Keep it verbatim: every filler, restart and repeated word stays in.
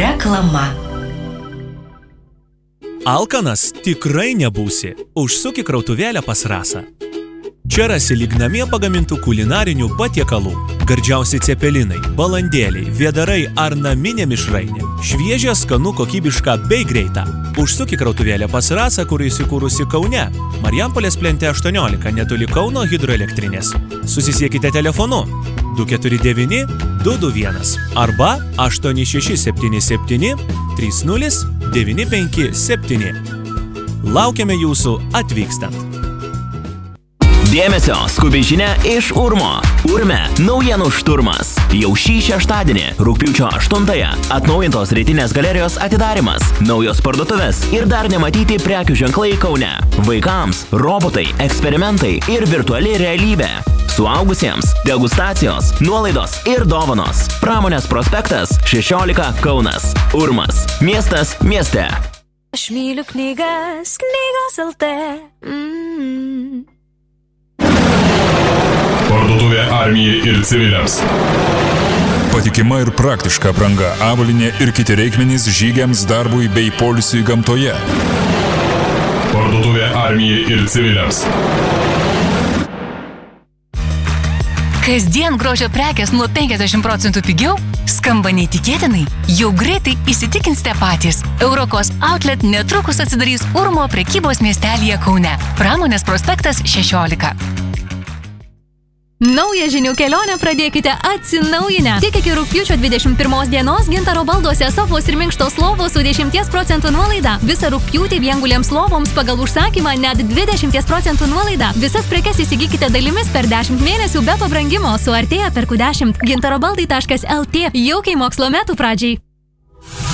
Reklama. Alkanas tikrai nebūsi. Užsuk į krautuvėlę pas Rasą. Čia rasi lyg namie pagamintų kulinarinių patiekalų. Gardžiausi cepelinai, balandėliai, vėdarai ar naminė mišrainė. Šviežia, skanu, kokybiška bei greita. Užsuk į krautuvėlę pas Rasą, kur įsikūrusi Kaune. Marijampolės plente aštuoniolika, netoli Kauno hidroelektrinės. Susisiekite telefonu du keturi devyni du du vienas arba aštuoni šeši septyni septyni trys nulis devyni penki septyni. Laukiame jūsų atvykstant. Dėmesio, skubi žinia iš Urmo. Urme naujienų šturmas. Jau šį šeštadienį, rugpjūčio aštuntąją, atnaujintos rytinės galerijos atidarymas, naujos parduotuvės ir dar nematyti prekių ženklai Kaune. Vaikams robotai, eksperimentai ir virtuali realybė. Suaugusiems degustacijos, nuolaidos ir dovanos. Pramonės prospektas šešiolika Kaunas. Urmas. Miestas mieste. Aš myliu knygas, knygos L T. Mm. Parduotuvė armijai ir civiliams. Patikima ir praktiška apranga, avalynė ir kiti reikmenys žygiams, darbui bei poilsiui gamtoje. Parduotuvė armijai ir civiliams. Kasdien grožio prekės nuo penkiasdešimt procentų pigiau? Skamba neįtikėtinai? Jau greitai įsitikinsite patys. Eurokos Outlet netrukus atsidarys Urmo prekybos miestelyje Kaune. Pramonės prospektas šešiolika. Naują žinių kelionę pradėkite atsinaujinę. Tik iki rugpjūčio dvidešimt pirmos dienos Gintaro balduose sofos ir minkštos lovos su dešimties procentų nuolaida. Visą rugpjūtį viengulėms lovoms pagal užsakymą net dvidešimt procentų nuolaida. Visas prekes įsigykite dalimis per dešimt mėnesių be pabrangimo. Suartėja per Q dešimt. gintaro baldai taškas L T. Jaukiai mokslo metų pradžiai.